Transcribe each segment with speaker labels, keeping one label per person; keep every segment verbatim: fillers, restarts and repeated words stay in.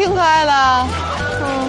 Speaker 1: 挺可爱的。嗯。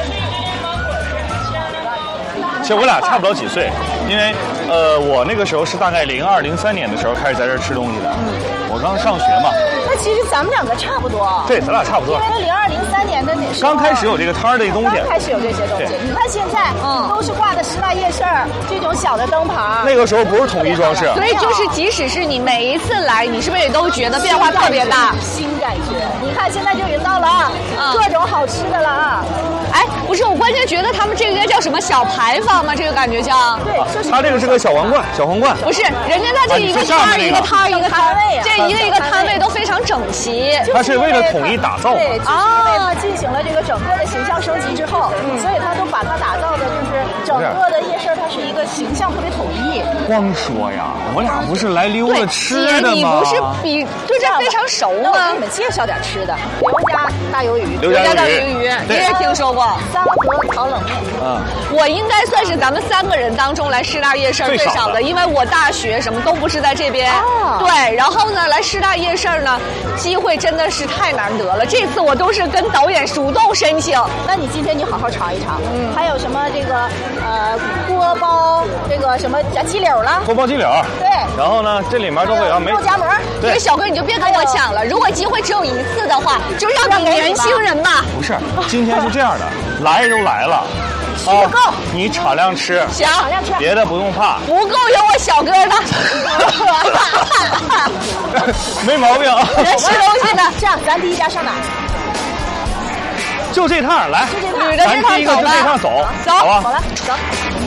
Speaker 2: 其实我俩差不了几岁，因为呃，我那个时候是大概零二零三年的时候开始在这儿吃东西的。嗯。我刚上学嘛。
Speaker 3: 那其实咱们两个差不多。
Speaker 2: 对，咱俩差不多。
Speaker 3: 因为零二零三年的那时候。
Speaker 2: 刚开始有这个摊儿的东西。
Speaker 3: 刚开始有这些东西，你看现在，嗯，都是挂的师大夜市这种小的灯牌。
Speaker 2: 那个时候不是统一装饰。
Speaker 1: 所以就是，即使是你每一次来，你是不是也都觉得变化特别大？
Speaker 3: 新感觉。你看现在就人到了啊，嗯、各种好吃的了啊。
Speaker 1: 哎，不是，我关键觉得他们这个应该叫什么小牌坊吗？这个感觉叫。
Speaker 3: 对，就是、
Speaker 2: 他这个是个小皇冠，小皇冠。
Speaker 1: 不是，人家他这一个摊儿、一个摊儿、一个摊位，这一个一个摊位都非常整齐。
Speaker 2: 他是为了统一打造。
Speaker 3: 对，就是因为他进行了这个整个的形象升级之后，嗯、所以他都把它打造的就是整个的夜市，它是一个形象特别统一。
Speaker 2: 光说呀，我俩不是来溜达吃的吗？
Speaker 1: 你不是比对这非常熟吗？
Speaker 3: 我给你们介绍点吃的，刘家大鱿鱼，
Speaker 2: 刘家
Speaker 1: 大鱿鱼，你也听说过？
Speaker 3: 三和烤冷面。
Speaker 2: 嗯，
Speaker 1: 我应该算是咱们三个人当中来师大夜市最少的，因为我大学什么都不是在这边。
Speaker 3: 哦、
Speaker 1: 对，然后呢，来师大夜市呢，机会真的是太难得了。这次我都是跟导演主动申请。
Speaker 3: 那你今天你好好尝一尝。嗯，还有什么这个呃锅包这个什么夹鸡柳了？
Speaker 2: 锅包鸡柳。
Speaker 3: 对。
Speaker 2: 然后呢，这里面都会有美
Speaker 3: 肉夹馍。
Speaker 1: 这个小哥你就别跟我抢了，如果机会只有一次的话，就让给年轻人吧。
Speaker 2: 不是，今天是这样的，来都来了。
Speaker 3: 吃不够，
Speaker 2: 啊，你敞亮吃，
Speaker 1: 行，
Speaker 3: 敞亮吃，
Speaker 2: 别的不用怕。
Speaker 1: 不够有我小哥的，
Speaker 2: 没毛病啊。
Speaker 1: 人吃东西的，
Speaker 3: 这样咱第一家上哪？
Speaker 2: 就这趟来，
Speaker 3: 就这趟，
Speaker 1: 捋着这趟走吧。
Speaker 2: 就这趟走，
Speaker 1: 走，
Speaker 2: 好吧，
Speaker 3: 好了，走。